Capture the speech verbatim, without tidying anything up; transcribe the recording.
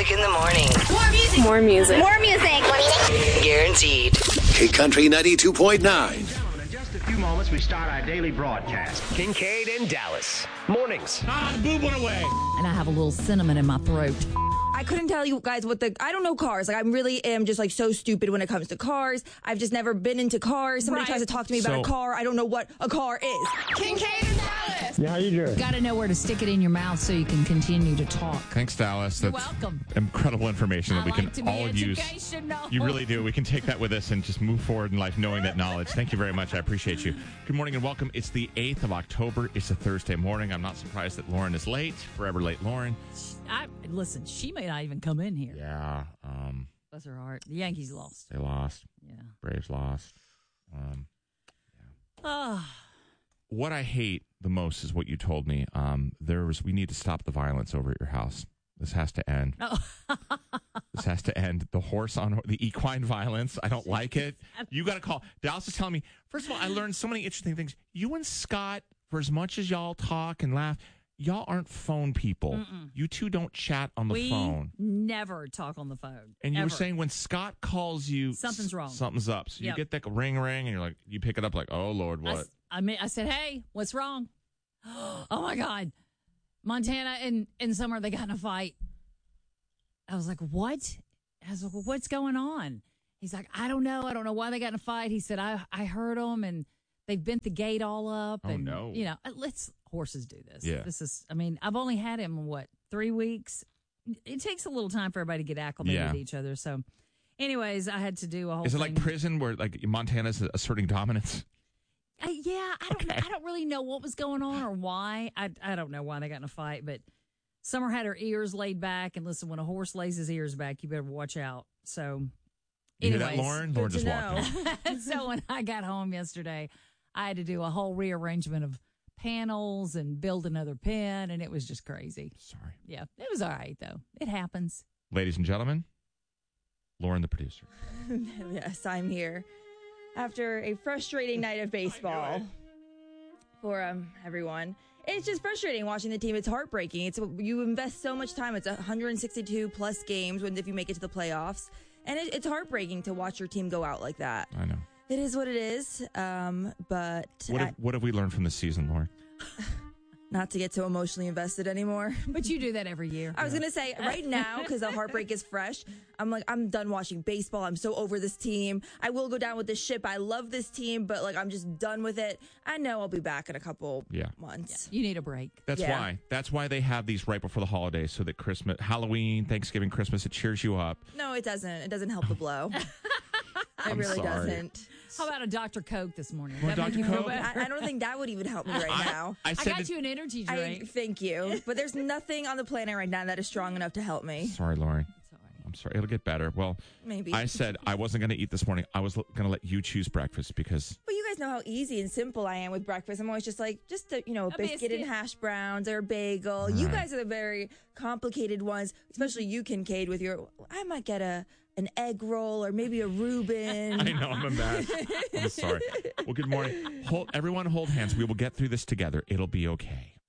music in the morning. More music. More music. More music. More music. Guaranteed. K-Country ninety-two point nine. In just a few moments, we start our daily broadcast. Kincaid and Dallas. Mornings. Ah, boob went away. And I have a little cinnamon in my throat. I couldn't tell you guys what the... I don't know cars. Like, I really am just, like, so stupid when it comes to cars. I've just never been into cars. Somebody Right. tries to talk to me about So- a car. I don't know what a car is. Kincaid and Dallas. Yeah, how you doing? Got to know where to stick it in your mouth so you can continue to talk. Thanks, Dallas. You're That's welcome. incredible information that I we like can to be all use. educational. You really do. We can take that with us and just move forward in life knowing that knowledge. Thank you very much. I appreciate you. Good morning and welcome. It's the eighth of October. It's a Thursday morning. I'm not surprised that Lauren is late. Forever late, Lauren. I, listen, she may not even come in here. Yeah. Um, Bless her heart. The Yankees lost. they lost. Yeah. Braves lost. Um, Oh, what I hate the most is what you told me. Um, there was. We need to stop the violence over at your house. This has to end. oh. This has to end. The horse on the equine violence. I don't like it. You got to call. Dallas is telling me. First of all, I learned so many interesting things. You and Scott, for as much as y'all talk and laugh, y'all aren't phone people. Mm-mm. You two don't chat on the we phone. never talk on the phone. And you ever. were saying when Scott calls you, Something's wrong. Something's up. So Yep. you get that ring, ring, and you're like, you pick it up like, oh Lord, I, what? s- I mean, I said, hey, what's wrong? Oh my God. Montana and, and Summer, they got in a fight. I was like, what? I was like, well, what's going on? He's like, I don't know. I don't know why they got in a fight. He said, I, I heard them and they've bent the gate all up. Oh, and, no. You know, let's horses do this. Yeah. This is, I mean, I've only had him, what, three weeks? It takes a little time for everybody to get acclimated Yeah. to each other. So, anyways, I had to do a whole Is it thing. like prison where like Montana's asserting dominance? Uh, yeah, I don't. Okay. I don't really know what was going on or why. I I don't know why they got in a fight. But Summer had her ears laid back, and listen, when a horse lays his ears back, you better watch out. So, You hear anyways, that, Lauren? good Lauren to just walked know. in. so when I got home yesterday, I had to do a whole rearrangement of panels and build another pen, and it was just crazy. Sorry. Yeah, it was all right though. It happens. Ladies and gentlemen, Lauren, the producer. Yes, I'm here. After a frustrating night of baseball for um, everyone. It's just frustrating watching the team. It's heartbreaking. It's you invest so much time. It's one hundred sixty-two plus games when if you make it to the playoffs. And it, it's heartbreaking to watch your team go out like that. I know. It is what it is. Um, but What I- have, what have we learned from this season, Lauren? not to get so emotionally invested anymore. But you do that every year. I was going to say right now, because the heartbreak is fresh, I'm like, I'm done watching baseball. I'm so over this team. I will go down with this ship. I love this team, but like, I'm just done with it. I know I'll be back in a couple Yeah. months. You need a break. That's Yeah. why. That's why they have these right before the holidays, so that Christmas, Halloween, Thanksgiving, Christmas, it cheers you up. No, it doesn't. It doesn't help the blow. It I'm really sorry. doesn't. How about a Doctor Coke this morning? Want That make Doctor you feel Coke? better? I, I don't think that would even help me right now. I I said got that- you an energy I drink. thank you, but there's nothing on the planet right now that is strong enough to help me. Sorry, Lauren. Sorry. I'm sorry. It'll get better. Well, Maybe. I said I wasn't going to eat this morning. I was going to let you choose breakfast because But you guys know how easy and simple I am with breakfast. I'm always just like, just a, you know, a, A biscuit, biscuit. and hash browns or a bagel. You Right. guys are the very complicated ones, especially you, Kincaid, with your. I might get a an egg roll or maybe a Reuben. I know I'm a mess. I'm sorry. Well, good morning. Hold, everyone hold hands. We will get through this together. It'll be okay.